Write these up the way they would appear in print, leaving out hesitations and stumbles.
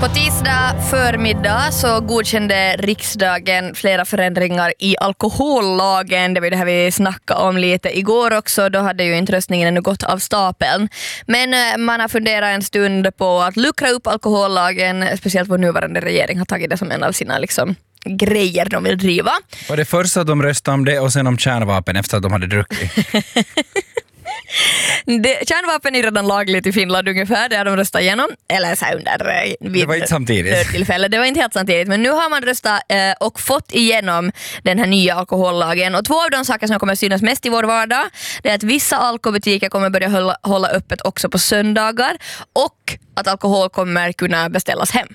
På tisdag förmiddag så godkände riksdagen flera förändringar i alkohollagen. Det var det här vi snackade om lite igår också. Då hade ju inte röstningen ännu gått av stapeln. Men man har funderat en stund på att luckra upp alkohollagen. Speciellt vår nuvarande regering har tagit det som en av sina grejer de vill driva. Och det första att de röstade om det och sen om kärnvapen efter att de hade druckit. Kärnvapen är redan lagligt i Finland ungefär, det har de röstat igenom, eller så under det var inte samtidigt. Tillfälle. Det var inte helt samtidigt, men nu har man röstat och fått igenom den här nya alkohollagen. Och två av de saker som kommer synas mest i vår vardag, det är att vissa alkoholbutiker kommer börja hålla öppet också på söndagar och att alkohol kommer kunna beställas hem.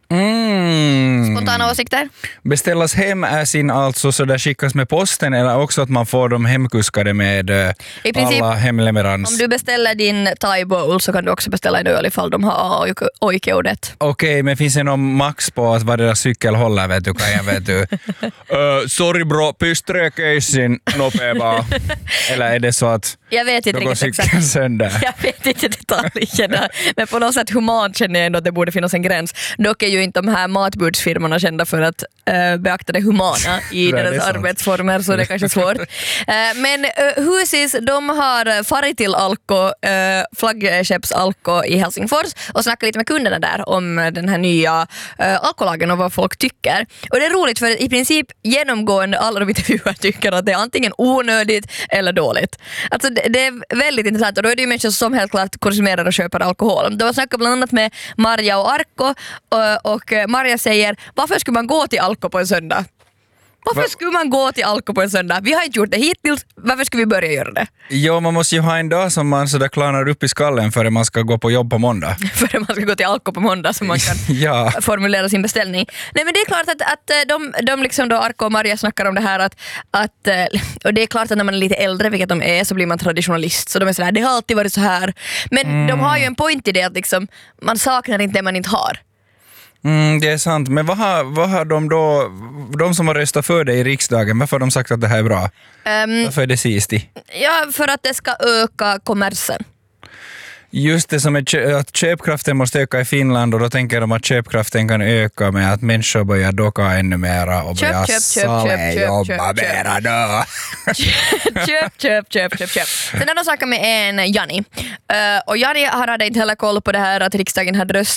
Spontana åsikter? Beställas hem är sin alltså så där skickas med posten eller också att man får dem hemkuskade med i princip, alla hemleverans. Om du beställer din Thai bowl så kan du också beställa en öl ifall de har oikordet. Okej, men finns det någon max på att vad deras cykel håller, vet du, kan jag vet du. Sorry bro, pyströ casein nopea bara. Eller är det så att jag vet inte riktigt exakt sönder? Jag vet inte detaljerna, men på något sätt humant känner jag ändå att det borde finnas en gräns. Dock är ju inte de här matbudsfirmorna kända för att beakta det humana i deras arbetsformer, så det är kanske svårt. Men Husis, de har farit till Alko, flaggskeppsalko i Helsingfors och snackat lite med kunderna där om den här nya alkolagen och vad folk tycker. Och det är roligt för i princip genomgående alla de intervjuer tycker att det är antingen onödigt eller dåligt. Alltså det är väldigt intressant, och då är det ju människor som helt klart konsumerar och köper alkohol. De har snackat bland annat med Marja och Arko och Marja säger, varför skulle man gå till Alko på en söndag? Varför skulle man gå till Alko på en söndag? Vi har inte gjort det hittills, varför skulle vi börja göra det? Jo, man måste ju ha en dag som man sådär klarar upp i skallen före man ska gå på jobb på måndag. Före man ska gå till Alko på måndag så man kan formulera sin beställning. Nej, men det är klart att de liksom då, Arko och Maria snackar om det här att och det är klart att när man är lite äldre, vilket de är, så blir man traditionalist. Så de är sådär, det har alltid varit så här. Men de har ju en point i det att liksom, man saknar inte det man inte har. Det är sant, men vad har de då, de som har röstat för det i riksdagen, varför har de sagt att det här är bra? Varför är det sist i? Ja, för att det ska öka kommersen. Just det, som att köpkraften måste öka i Finland, och då tänker de att köpkraften kan öka med att människor börjar docka ännu mera och börjar jobba mera då. Köp. Sen har de snackat med en Jani. Och Jani hade inte heller koll på det här att riksdagen hade röstat